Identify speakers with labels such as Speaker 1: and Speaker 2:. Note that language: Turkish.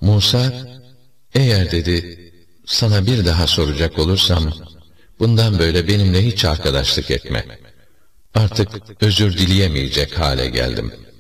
Speaker 1: Musa, eğer dedi, sana bir daha soracak olursam, bundan böyle benimle hiç arkadaşlık etme. Artık özür dileyemeyecek hale geldim.